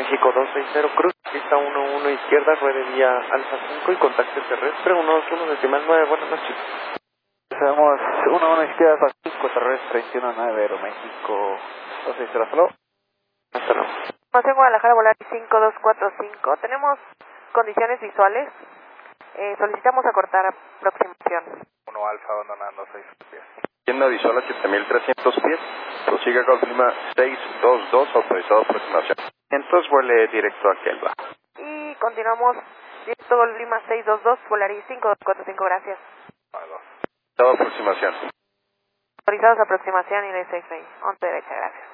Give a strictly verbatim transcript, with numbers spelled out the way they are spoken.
México dos seis cero, Cruz, pista uno uno izquierda, ruede vía Alfa cinco y contacto terrestre uno dos uno decimal nueve, buenas noches. Tenemos uno uno izquierda, Alfa cinco, terrestre veintiuno nueve, Aeroméxico dos seis cero, hasta luego. Hasta luego. Información Guadalajara, volar cinco dos cuatro cinco, tenemos condiciones visuales, eh, solicitamos acortar aproximación. uno Alfa abandonando seis pies. Tienda visual a siete mil trescientos pies, prosiga con clima seis dos dos, autorizado aproximación. Entonces vuele directo a Kelva. Y continuamos directo Gol Lima seis dos dos, Volaris cinco dos cuatro cinco, gracias. Autorizado aproximación. Autorizados aproximación y de seis seis, once derecha, gracias.